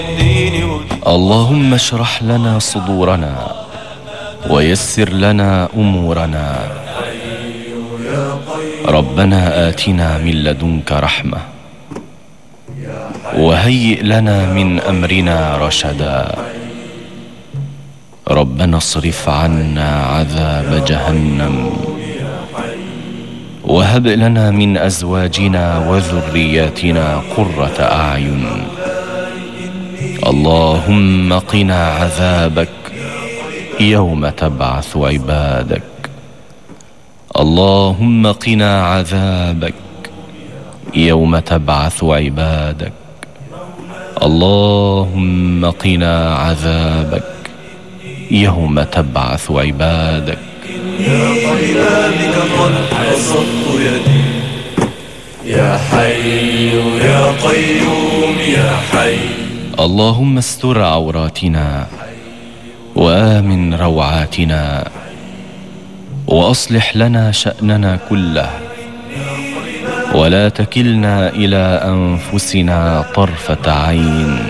اللهم اشرح لنا صدورنا ويسر لنا أمورنا. ربنا آتنا من لدنك رحمة وهيئ لنا من أمرنا رشدا. ربنا اصرف عنا عذاب جهنم وهب لنا من أزواجنا وذرياتنا قرة أعين. اللهم قنا عذابك يوم تبعث عبادك. اللهم قنا عذابك يوم تبعث عبادك. اللهم قنا عذابك يوم تبعث عبادك. يا طلابك قد بسطت يدي يا حي يا قيوم يا حي. اللهم استر عوراتنا وآمن روعاتنا وأصلح لنا شأننا كله ولا تكلنا إلى أنفسنا طرفة عين.